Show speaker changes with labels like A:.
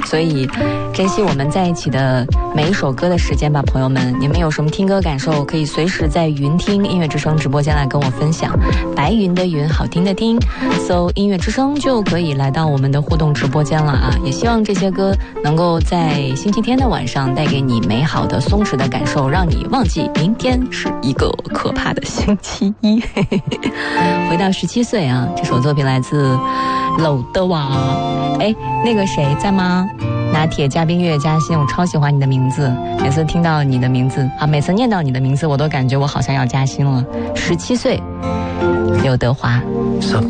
A: 所以珍惜我们在一起的每一首歌的时间吧，朋友们，你们有什么听歌感受，可以随时在云听音乐之声直播间来跟我分享。白云的云，好听的听，搜音乐之声就可以来到我们的互动直播间了啊！也希望这些歌能够在星期天的晚上带给你美好的松弛的感受，让你忘记明天是一个可怕的星期一。回到17岁啊，这首作品来自娄德华。哎，那个谁在吗？拿铁嘉宾月月嘉欣，我超喜欢你的名字，每次听到你的名字啊，每次念到你的名字，我都感觉我好像要加薪了。17岁，刘德华。